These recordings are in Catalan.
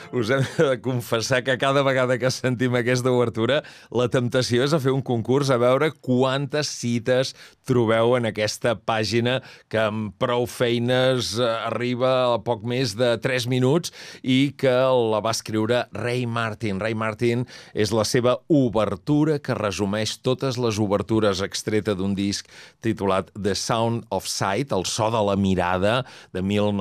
us hem de confessar que cada vegada que sentim aquesta obertura, la temptació és a fer un concurs a veure quantes cites trobeu en aquesta pàgina que amb prou feines arriba a poc més de 3 minuts i que la va escriure Ray Martin. Ray Martin és la seva obertura que resumeix totes les obertures extreta d'un disc titulat The Sound of Sight, el so de la mirada, de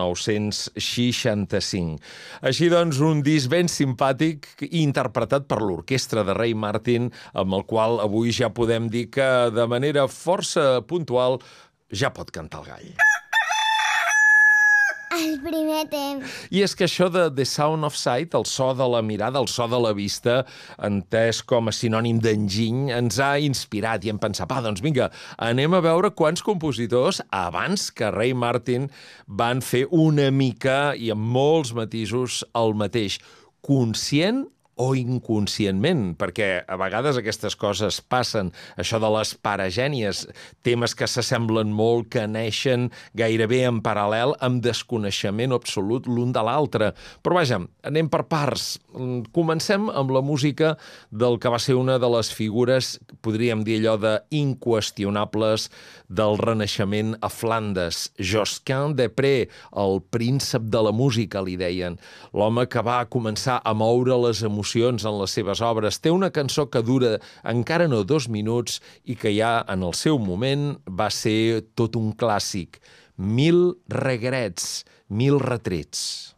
1965. Així doncs, un disc ben simpàtic i interpretat per l'orquestra de Ray Martin, amb el qual avui ja podem dir que de manera força puntual ja pot cantar el gall. El primer temps. I és que això de The Sound of Sight, el so de la mirada, el so de la vista, entès com a sinònim d'enginy, ens ha inspirat i hem pensat, doncs vinga, anem a veure quants compositors, abans que Ray Martin, van fer una mica i amb molts matisos el mateix, conscient o inconscientment, perquè a vegades aquestes coses passen, això de les paragènies, temes que s'assemblen molt, que neixen gairebé en paral·lel, amb desconeixement absolut l'un de l'altre. Però vaja, anem per parts. Comencem amb la música del que va ser una de les figures, podríem dir allò de inqüestionables del Renaixement a Flandes. Josquin des Prez, el príncep de la música, li deien. L'home que va començar a moure les emocions en les seves obres. Té una cançó que dura encara no 2 minuts i que ja en el seu moment va ser tot un clàssic. 1000 regrets, 1000 retrets.